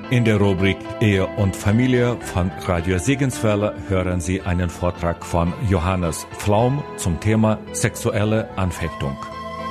In der Rubrik Ehe und Familie von Radio Segenswelle hören Sie einen Vortrag von Johannes Pflaum zum Thema sexuelle Anfechtung.